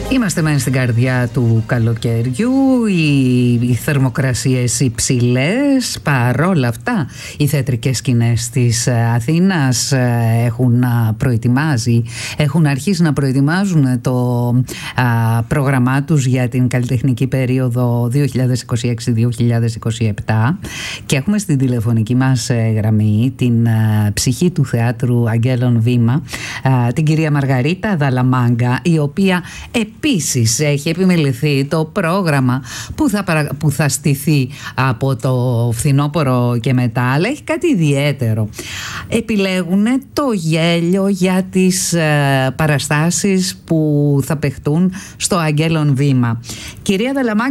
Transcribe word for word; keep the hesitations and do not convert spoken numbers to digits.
Είμαστε μεν στην καρδιά του καλοκαιριού, οι, οι θερμοκρασίες υψηλές, παρόλα αυτά οι θεατρικές σκηνές της Αθήνας έχουν προετοιμάζει, έχουν αρχίσει να προετοιμάζουν το α, πρόγραμμά τους για την καλλιτεχνική περίοδο δύο χιλιάδες είκοσι έξι δύο χιλιάδες είκοσι επτά και έχουμε στην τηλεφωνική μας γραμμή την α, ψυχή του θεάτρου Αγγέλων Βήμα, α, την κυρία Μαργαρίτα Δαλαμάγκα, η οποία επίσης έχει επιμεληθεί το πρόγραμμα που θα, παρα... που θα στηθεί από το φθινόπωρο και μετά, αλλά έχει κάτι ιδιαίτερο. Επιλέγουν το γέλιο για τις ε, παραστάσεις που θα παιχτούν στο Αγγέλων Βήμα. Κυρία Δαλαμάγκα,